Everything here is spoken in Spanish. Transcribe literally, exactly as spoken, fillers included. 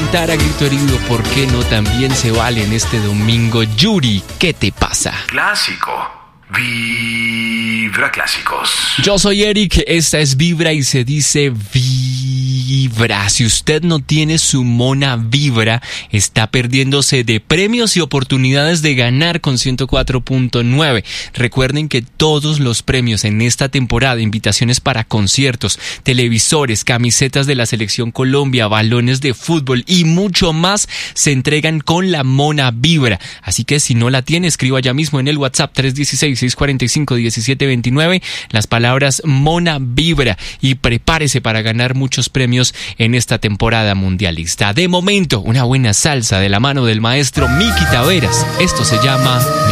cantar a grito herido, ¿por qué no? También se vale en este domingo. Yuri, ¿qué te pasa? Clásico. Vibra Clásicos. Yo soy Eric, esta es Vibra y se dice Vibra. Si usted no tiene su Mona Vibra, está perdiéndose de premios y oportunidades de ganar con ciento cuatro punto nueve. Recuerden que todos los premios en esta temporada, invitaciones para conciertos, televisores, camisetas de la Selección Colombia, balones de fútbol y mucho más, se entregan con la Mona Vibra. Así que si no la tiene, escriba ya mismo en el WhatsApp tres uno seis, seis cuatro cinco, uno siete dos nueve las palabras Mona Vibra y prepárese para ganar muchos premios en esta temporada mundialista. De momento, una buena salsa de la mano del maestro Miki Taveras. Esto se llama